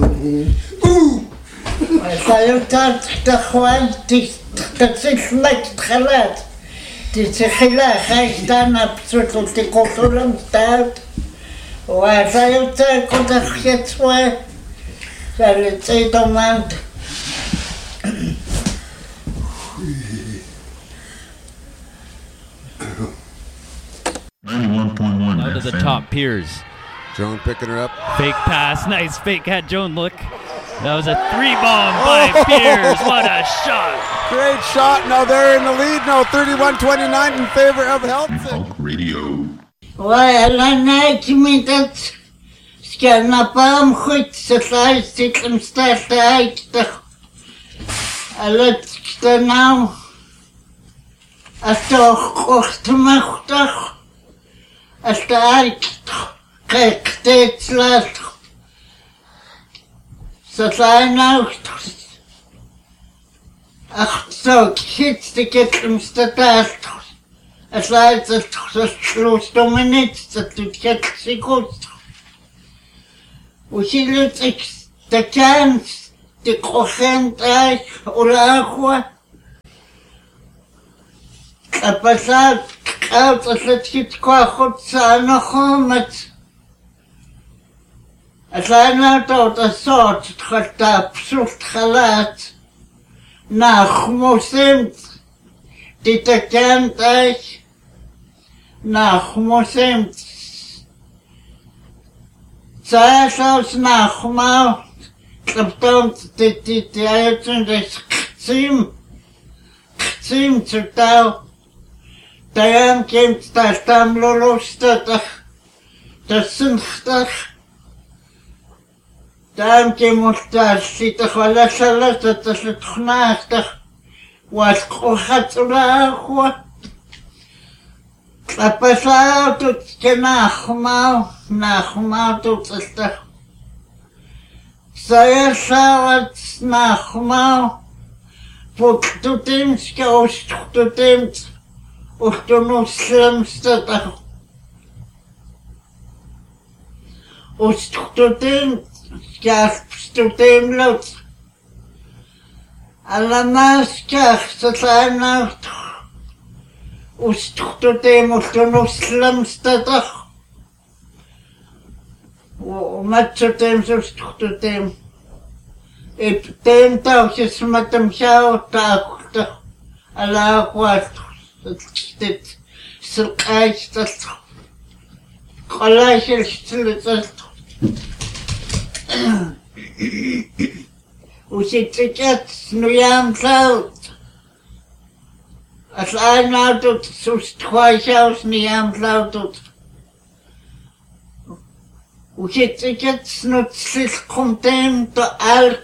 Salutat Juan Tixmat Halat. Tixila Haistan absolutely cultural style. Why salutat Kodachetswa? Salutate Domand. 91.1 Out of the top Piers. Joan picking her up. Fake pass. Nice fake. Had Joan look. That was a 3-bomb by Piers. What a shot. Great shot. Now they're in the lead now. 31-29 in favor of Helton. Folk Radio. Why, Alana, that Scanapam Hut, Society, Sickle Staff, I let the now. I saw Kochtamach. I started States last. So I know. So kids to get them started. As I just close to minutes to get seconds. We see the chance to corrent or agua. A pasar out as let's get quahot sana homet. As I not out a sort cut up suit halat. Nach Muslim did the can't nach Muslim. Saas nach Mau. Klaptont did the item this seem to tell. Diane came to that time Lolostad. The Sinstach. Diane came with that seat of a lesser letter to the Knastach. Was Kohatsula. A pasao to Kenachmau, Nachmau to the Sayasawat Nachmau. Put to teams, goes to teams. Och då Muslimstötta. Och studentlot. Alla maskar så tränar. Och student och då Muslimstötta. Och matchutem så student. Ett tenta som att de tjautar. Alla kvart. Det silkajst kollajst och sitter nu jämfört att alla då så tvåsjärs ni jämfört och sitter nu sist kontent och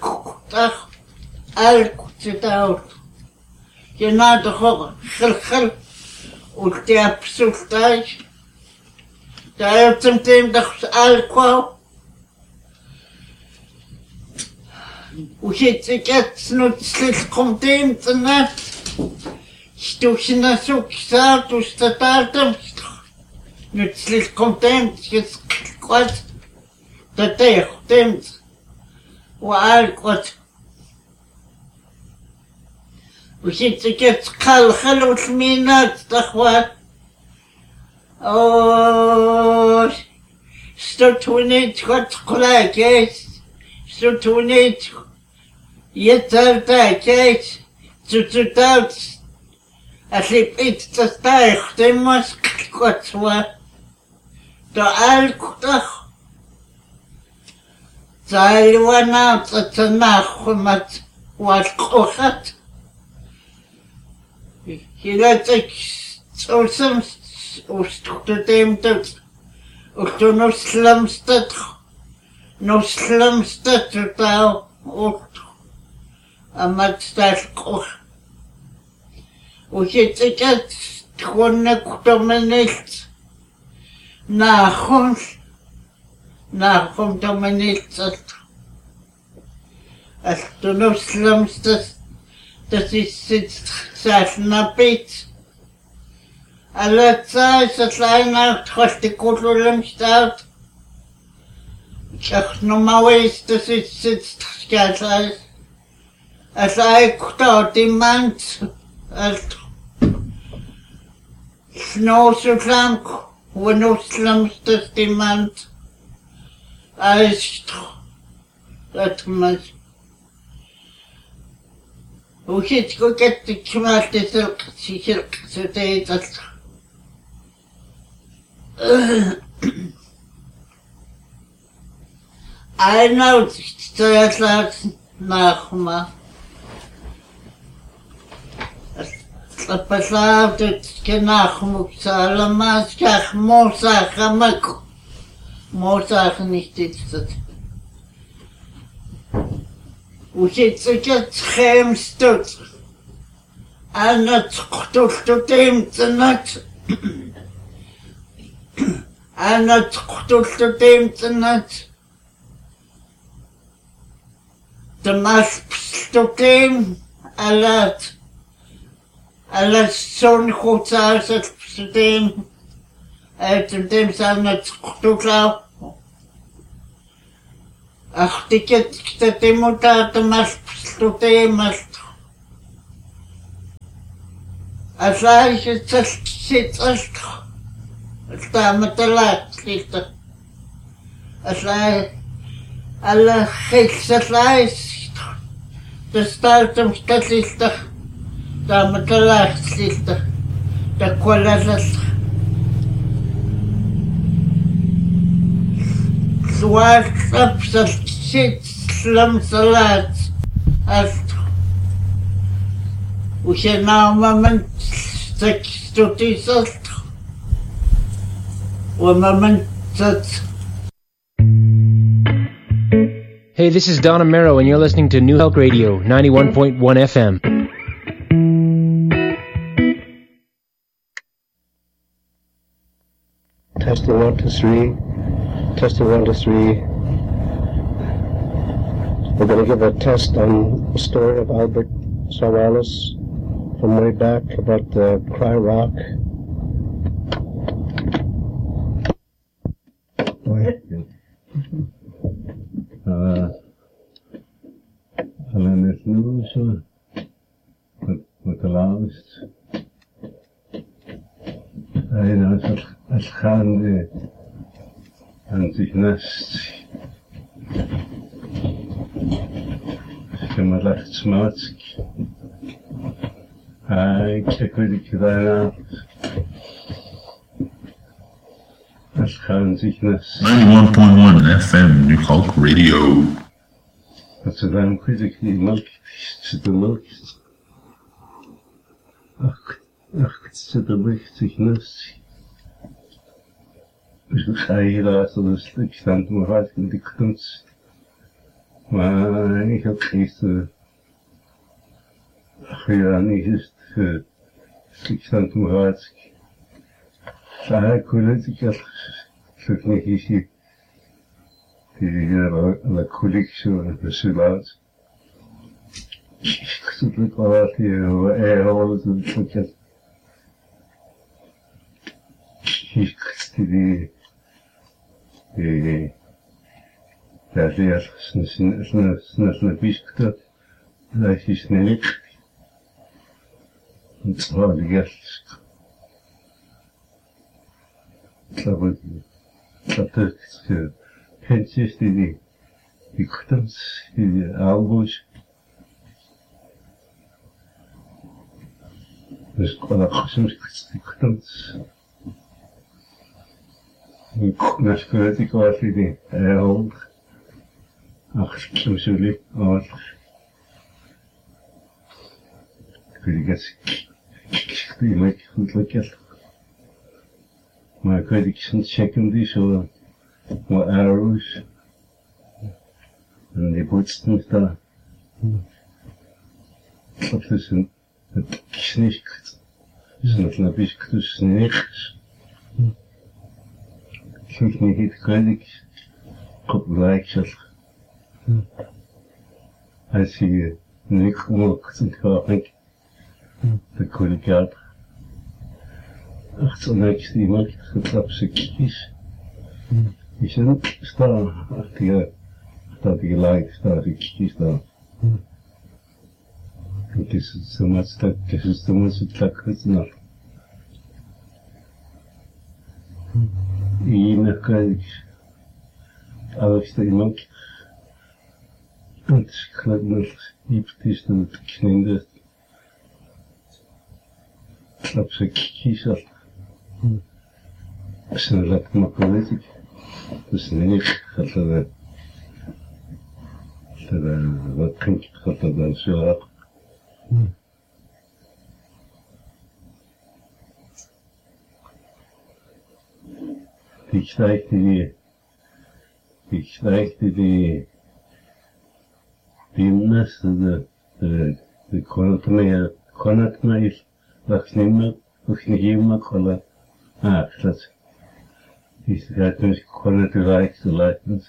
allt sitter Genado Khil und der Psulteich. Da zum Thema das Alkohol. Und jetzt nützlich kommt dem zu Nacht. Ich durch den Zug gesagt, durch das Datum. Nützlich kommt dem, jetzt Gott. Der Tag, dem. Und Alkohol. وشيت كيف خل وثمينات تخوات أو ستونيت خد قلاكيس ستونيت يترتاكيس تتوتات أسيب إتتايخ تمس كتوا تعال كتخ تعالوانا تتناخمت والقوخت Helatik soms oostdemtet och då slimstet totaal ook amat sterk och het gewoon dominant nachom dominant als då slimstet dat is het Safnapit. Alla zeit så kleiner trots die Kulturumstadt. Technomawista sitzt Gasai. As I could demand as snow slam when no slums the demand. I that much. We should go get the tomato silk today. That I know that Nachma. Passaat het Nachmuxala Maskach Mosachamak. Mosach nicht ist das. Учиться хемстут. Она цхтут темцнат. Она цхтут темцнат. Тамас пстутем алат. Алат сон хуцарсат пстутем. Dem sana цхтутлау. Ach, die Mutter macht du dem machst. Als ich sitzt als da mit der Leiter. Als alle Hexer leist. Das Datum das ist da mit der Leiter. Der Kollege. Zwart absat slam salat ast. Ushena moment sextutisat. Moment that. Hey, this is Don Amero, and you're listening to New Help Radio, 91.1 FM. Testing 1, 2, 3. Testing 1, 2, 3. We're going to give a test on the story of Albert Savalas from way back about the Cry Rock. Alleen het nieuws met de laatste. Hij als gaande aan zich nest. Ik heb maar lacht smaak. Ik weet niet gedaan. Als gaan zich nest. 91.1 FM New Hulk Radio. Dat ze dan goed ik die melk zit de melk. Ach, het zit er licht zich nest. Dus ik ga hier laten, dus ik sta aan mijn hart in de kunst. Maar ik heb gisteren. Ach ja, niet is het. Ik sta aan mijn hart. Ik wil het, ik heb het niet gezien. La collection de Sulat. Toute la cravate et rose de choquette. C'était la terre, c'est pisque, la chisnelik. Und zwar die Gäste. Das Pensies die Kuttens, die Albus. Dus qua soms die Kuttens. Na scuola di quasi di old. Ach, soms jullie oud. Kun je die lekker goed lekker. Maar ik weet ik zo'n checken die zo. Wat arrows. En die boetsten daar. Dat is een knicht. Dus dat een beetje tussen niks. Ik vind niet kwijt ik. Kop lijkt. Als je niet mogelijk te gaan. Dan kon ik uit. Ach, zo niks die maakt. Het op zijn kies. Isn't star the light star the star. This is so much that this is so much that it's not. In a case, I was the monk. And Kladnus Iptis and Knindest. Lapse Kisha. Snellat Makoletic. The snake had the what think had the show up. Ich zeigte die Dimnas, the Konatma is Laxnima, Uxnihima Kola. That's he's got this Konat likes the license.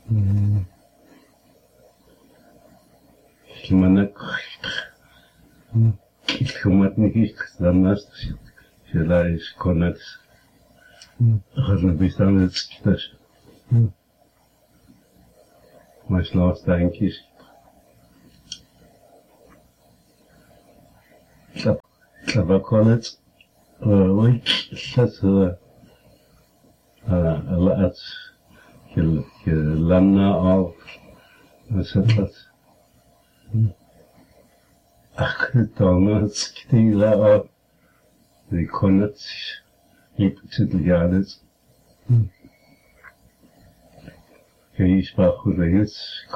Shimanak Kumatniki, Lamas, she lies Konats. Hasn't been done at Skitas. My last thank you. Tabakonet, wait, that's a lot. Lamna of Satat. Akritona, Skila of the Konets. Iptidliades. Geisbachurets.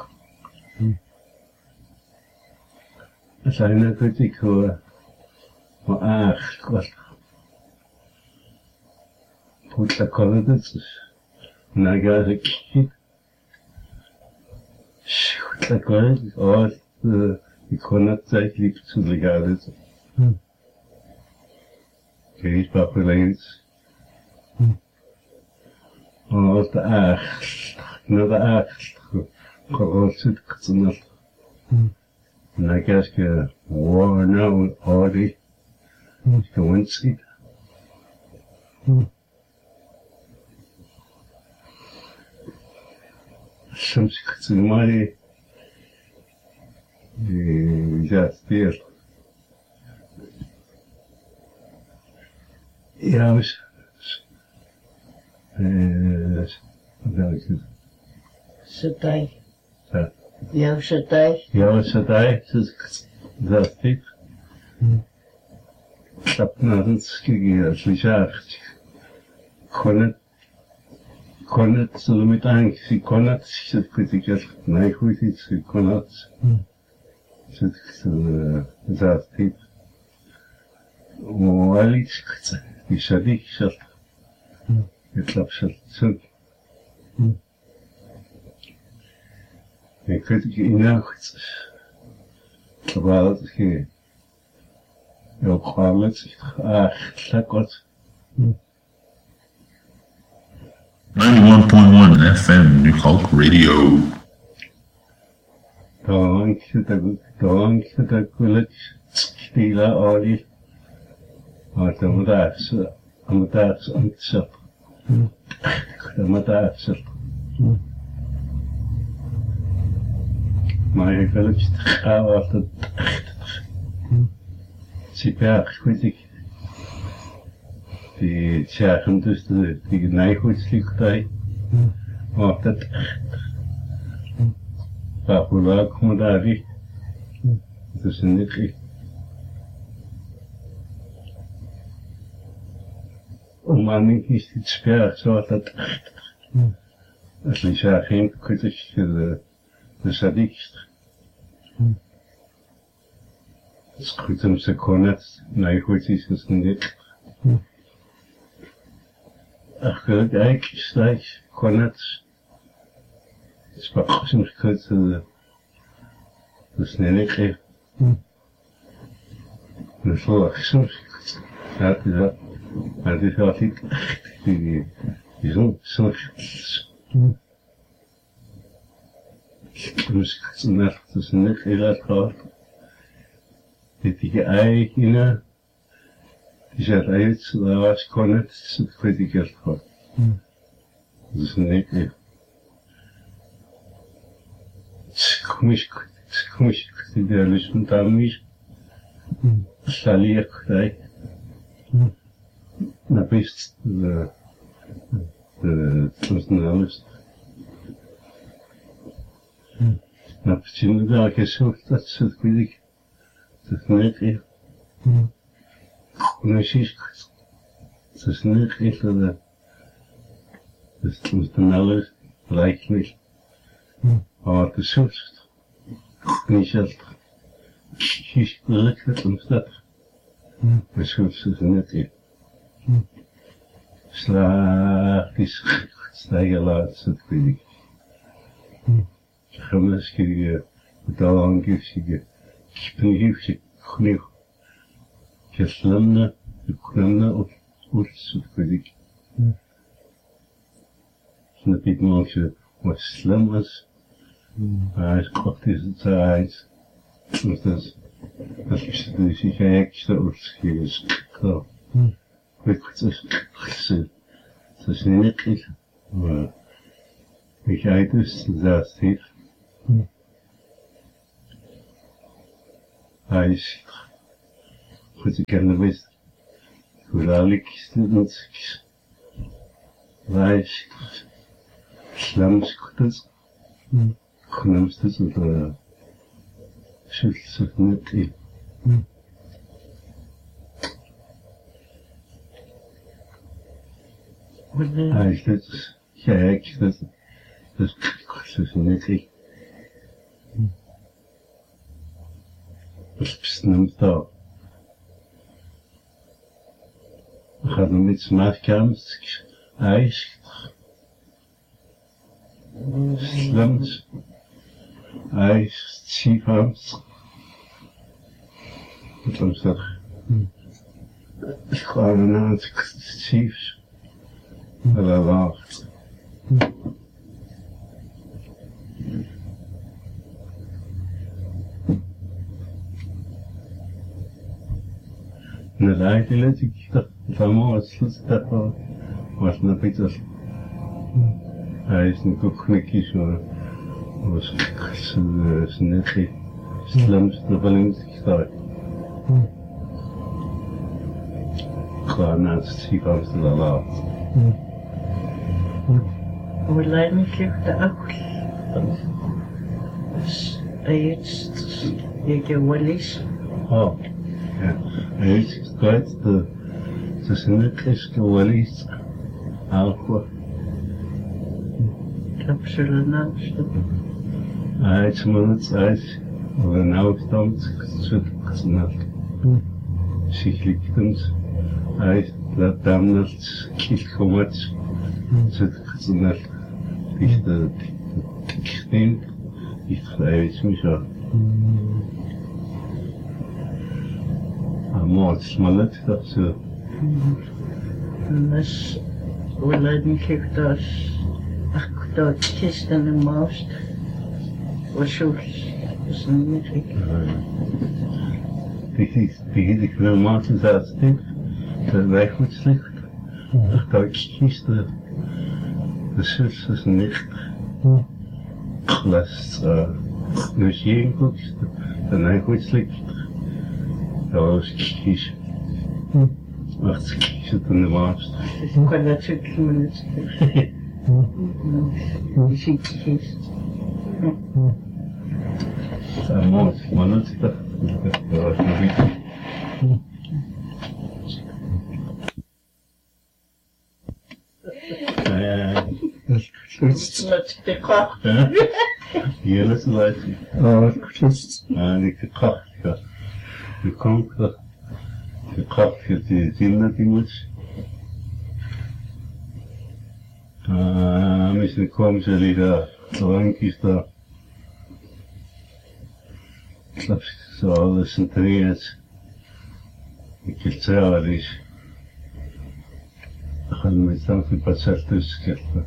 Seine Kritiker war Gott. Putla Kolodets. Nagarik. Schutla Gold. All the Konat Iptidliades. Geisbachurets. Og det når det korrosset sånn at når jeg skal warne og det skal vunnet som skal være jasper ja Satai. Ja. Ja, Satai. Ja, Satai, das Tipp. Tapnadens gegeben, gesagt. Konnet so mit ein, sie konnet sich kritiker, nein, gut, sie konnet. Das Tipp. Walid, die Schadik, يطلب شل كنت إناخت تبارك كي يقالت تلقت 91.1 FM New Hulk Radio. Don't تقولك تكتيلا أولي أتمدارس أنتشف أتمدارس ما يقولك تخاوة سيباق كويتك die zeggen dus die nijgoedslichtij of dat waar komen daar die dus niet om maar niet iets sperrig zo dat als je zegt geen kritisch de sadist skrytem se konec nijgoedslichtjes niet Eigenlijk slechts konec sprak soms kort de snelheid de zorg soms gaat dat maar dit was niet die zo'n dus net dus net heel gehad dit die eigen die zegt uit, daar was konnet, zo kritisch gehad. Знаете, скмышка, идеализм там миш, шалиек, дай, написать, знаешь, на причину да, кесов, так все-таки, знаете, носишка, знаете, это das Nalle reichlich. Aber das ist nicht als ich gelegt und das. Das ist nicht. Schlag ist steigerlaat so viel. Gemelskie da angefsige. Ich bin hier knie. Keslamna, und so viel. Snapit mogen wat slim was. Hij is kort is tijd. Dus dat is dus extra opschrijven. Zo. Weet het is niet echt. Maar ik uit dus dat heeft. Hij is goed te kennen wist. Hoe dadelijk is het niet. Hij is Slamskuttas, Knamstas oder Schützelnitri. Ich das, ja, ich das Schützelnitri. Das bist nicht da. Ich habe mit Smartcams Eis. Slums, ice, cheap house. Wat was dat? Gewoon een aantal chiefs. Dat wacht. En dat ik dacht, van morgen is dat was een beetje. Hij is een koekje zo, was net slums de balans gestart. Gewoon na het ziekenhuis te laten. Hoe leid me de ook? Dus je Wallis. Oh, ja. Hij is kwijt tussen de Wallis, Alpha. Absoluut naast. Hij is tijd, we nou staan, zodat zichtelijk hij laat dan dat kilometer, zodat ik de steen, ik weet niet zo. Maar het is maar net dat ze. Dus we leiden zich dat. Dat kist en de mouse was zo niet. Die ik wil maken dat dat wij goed slecht. Dat ik kies de zus is niet. Klas, dus je goed, dan hij goed slecht. Dat was kies. Wacht, kies het in de mouse. Ik kan dat zo minuten. Je ziet het eens. Maar dat is dat. Dat was nog niet. Dat de kracht. Hier is het uit. Die kracht. De kanker. De kracht. Die zin dat die moet. Mislim, kom se liga, rankista. Så alle centreres. Ikke træris. Han med samtidig på særtuskelter.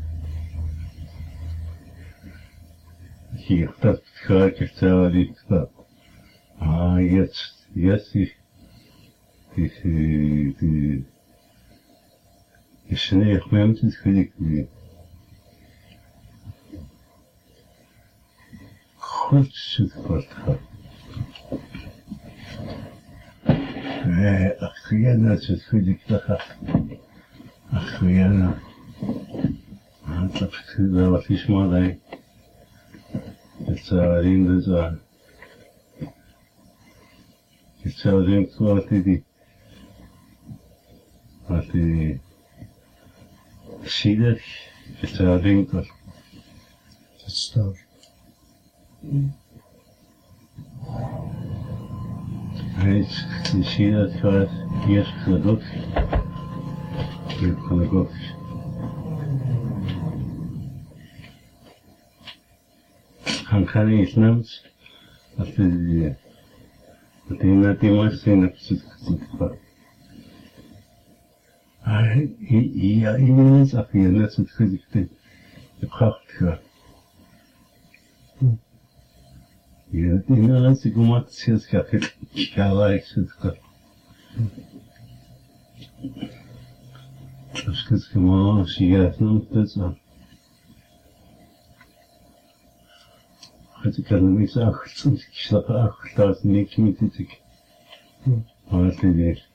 Hier, dat ga ik træris. Jetzt, die Schnee, ich meine, das kriege ich. Goed wordt. Охуенно, что ходит так. Охуенно. Так всегда вот и смотри. Это один за. Это один кто ты. А ты сидишь. Это один кто. Что? Hij ziet dat gaat eerst gedrukt. Hier kan ik ook. Han kan niet neemt. Dat is net iemand zijn op zich gezien. Ja, iemand zag je net het gezicht. De kracht gaat. Ja, die mensen komen het zelfs gaat. Ja, ik zit het. Dus het is gewoon als je gaat noemt het zo. Het kan niet zo goed. Ik slag achter dat niks met dit. Maar het is